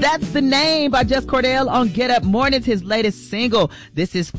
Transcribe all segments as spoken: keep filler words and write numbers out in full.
That's The Name by Just Cordell on Get Up Mornings, his latest single. This is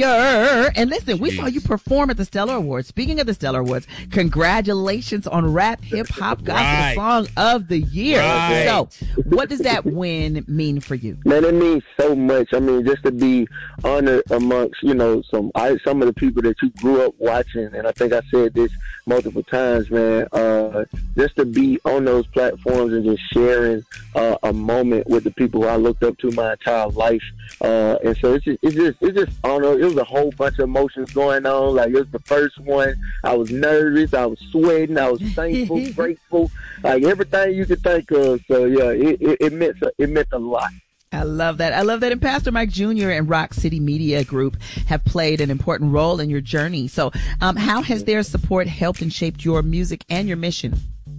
fire. And listen, we Jeez. saw you perform at the Stellar Awards. Speaking of the Stellar Awards, congratulations on Rap Hip Hop Gospel right. Song of the Year. Right. So what does that win mean for you? Man, it means so much. I mean, just to be honored amongst, you know, some I, some of the people that you grew up watching. And I think I said this multiple times, man, uh, just to be on those platforms and just sharing uh, a moment with the people who I looked up to my entire life. Uh, and so it's just, it's just, it's just, I don't know, it was a whole bunch of emotions going on. Like, it was the first one. I was nervous. I was sweating. I was thankful, grateful, like everything you could think of. So yeah, it, it, it meant, it meant a lot. I love that. I love that. And Pastor Mike Junior and Rock City Media Group have played an important role in your journey. So, um, how has their support helped and shaped your music and your mission?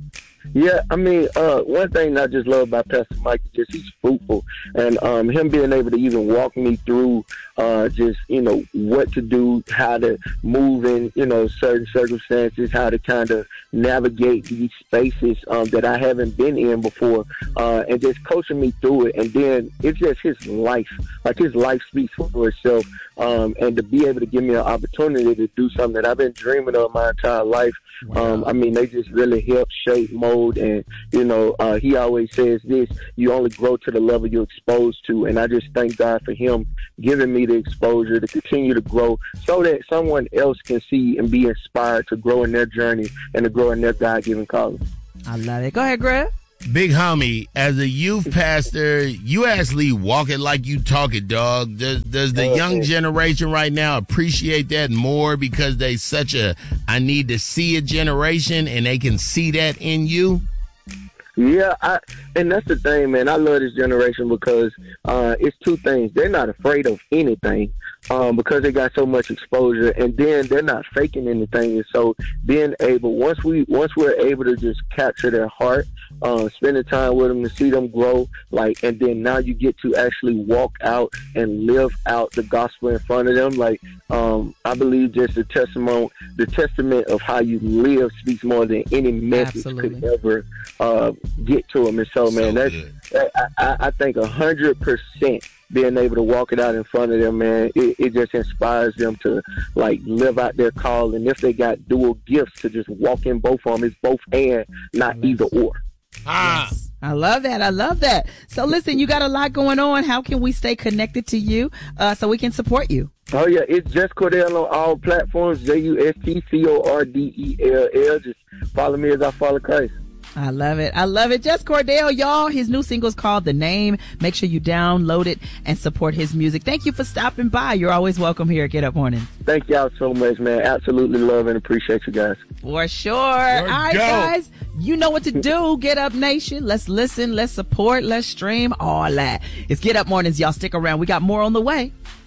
Yeah, I mean, uh, one thing I just love about Pastor Mike is just he's fruitful, and um, him being able to even walk me through uh, just, you know, what to do, how to move in, you know, certain circumstances, how to kind of navigate these spaces um, that I haven't been in before, uh, and just coaching me through it. And then it's just his life, like his life speaks for itself, um, and to be able to give me an opportunity to do something that I've been dreaming of my entire life. Wow. Um, I mean, they just really help shape, mold, and, you know, uh, he always says this, you only grow to the level you're exposed to, and I just thank God for him giving me the exposure to continue to grow so that someone else can see and be inspired to grow in their journey and to grow in their God-given calling. I love it. Go ahead, Greg. Big homie, as a youth pastor, you actually walk it like you talk it, dog. Does, does the young generation right now appreciate that more because they such a I need to see a generation and they can see that in you? Yeah, I, and that's the thing, man. I love this generation because uh, it's two things. They're not afraid of anything um, because they got so much exposure, and then they're not faking anything. And so being able, once we once we're able to just capture their heart, uh, spending time with them to see them grow, like, and then now you get to actually walk out and live out the gospel in front of them. Like, um, I believe just the testimony, the testament of how you live speaks more than any message Absolutely. could ever uh, get to them. And so, man, so that's that, I, I think a hundred percent being able to walk it out in front of them, man, it, it just inspires them to like live out their call. And if they got dual gifts, to just walk in both of them. It's both and, not either or. Ah. Yes. I love that. I love that. So listen, you got a lot going on. How can we stay connected to you uh, so we can support you? Oh, yeah. It's Just Cordell on all platforms. J U S T C O R D E L L. Just follow me as I follow Christ. I love it. I love it. Just Cordell, y'all. His new single is called The Name. Make sure you download it and support his music. Thank you for stopping by. You're always welcome here at Get Up Mornings. Thank y'all so much, man. Absolutely love and appreciate you guys. For sure. All right, go. guys. You know what to do. Get Up Nation. Let's listen. Let's support. Let's stream. All that. It's Get Up Mornings, y'all. Stick around. We got more on the way.